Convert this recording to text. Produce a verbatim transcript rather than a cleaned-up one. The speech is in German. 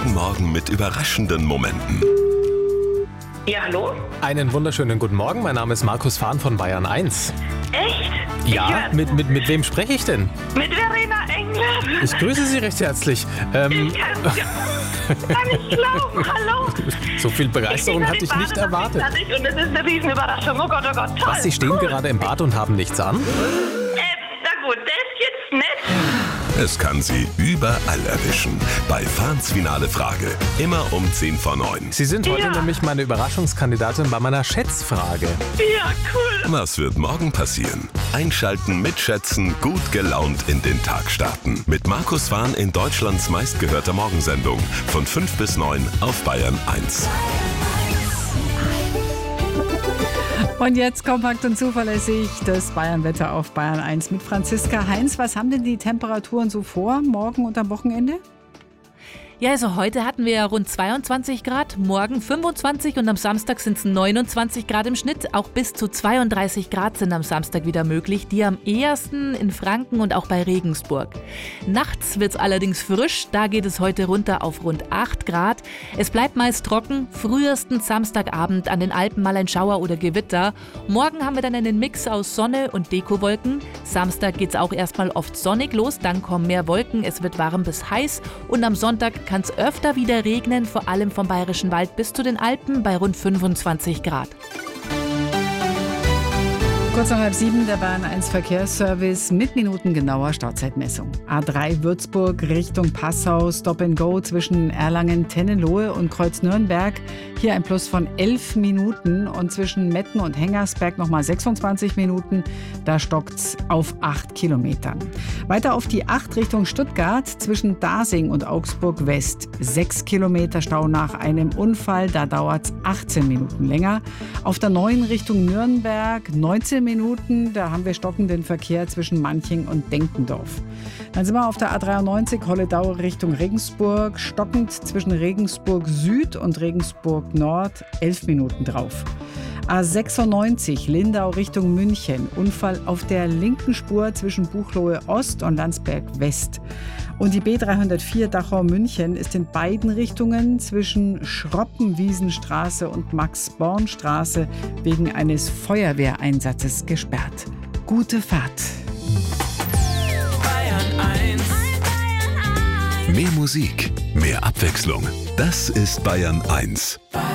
Jeden Morgen mit überraschenden Momenten. Ja, hallo? Einen wunderschönen guten Morgen, mein Name ist Markus Fahn von Bayern eins. Echt? Ja, Ich mit, mit, mit wem spreche ich denn? Mit Verena Engler. Ich grüße Sie recht herzlich. Ähm, Ich kann's ja gar nicht glauben. Hallo? so viel Begeisterung hatte ich nicht erwartet. Und es ist eine Riesenüberraschung. Oh Gott, oh Gott, toll. Was, Sie stehen cool. gerade im Bad und haben nichts an? Äh, na gut, das ist jetzt nett. Es kann Sie überall erwischen. Bei Fahns finale Frage. Immer um zehn vor neun. Sie sind heute Ja. nämlich meine Überraschungskandidatin bei meiner Schätzfrage. Ja, cool. Was wird morgen passieren? Einschalten, mitschätzen, gut gelaunt in den Tag starten. Mit Markus Fahn in Deutschlands meistgehörter Morgensendung. Von fünf bis neun auf Bayern eins. Und jetzt kompakt und zuverlässig das Bayernwetter auf Bayern eins mit Franziska Heinz. Was haben denn die Temperaturen so vor, morgen und am Wochenende? Ja, also heute hatten wir ja rund zweiundzwanzig Grad, morgen fünfundzwanzig und am Samstag sind es neunundzwanzig Grad im Schnitt. Auch bis zu zweiunddreißig Grad sind am Samstag wieder möglich, die am ehesten in Franken und auch bei Regensburg. Nachts wird es allerdings frisch, da geht es heute runter auf rund acht Grad. Es bleibt meist trocken, frühestens Samstagabend an den Alpen mal ein Schauer oder Gewitter. Morgen haben wir dann einen Mix aus Sonne und Dekowolken. Samstag geht es auch erstmal oft sonnig los, dann kommen mehr Wolken, es wird warm bis heiß und am Sonntag kann es öfter wieder regnen, vor allem vom Bayerischen Wald bis zu den Alpen bei rund fünfundzwanzig Grad. Kurz nach halb sieben, der Bayern eins Verkehrsservice mit minutengenauer Startzeitmessung. A drei Würzburg Richtung Passau, Stop and Go zwischen Erlangen-Tennenlohe und Kreuz-Nürnberg. Hier ein Plus von elf Minuten und zwischen Metten und Hengersberg nochmal sechsundzwanzig Minuten. Da stockt's auf acht Kilometern. Weiter auf die acht Richtung Stuttgart zwischen Dasing und Augsburg West. sechs Kilometer Stau nach einem Unfall, da dauert's achtzehn Minuten länger. Auf der neun Richtung Nürnberg neunzehn Minuten, da haben wir stockenden Verkehr zwischen Manching und Denkendorf. Dann sind wir auf der A dreiundneunzig Holledau Richtung Regensburg, stockend zwischen Regensburg Süd und Regensburg Nord, elf Minuten drauf. A sechsundneunzig Lindau Richtung München, Unfall auf der linken Spur zwischen Buchloe Ost und Landsberg West. Und die B dreihundertvier Dachau München ist in beiden Richtungen zwischen Schroppenwiesenstraße und Max-Born-Straße wegen eines Feuerwehreinsatzes gesperrt. Gute Fahrt. Mehr Musik, mehr Abwechslung. Das ist Bayern eins.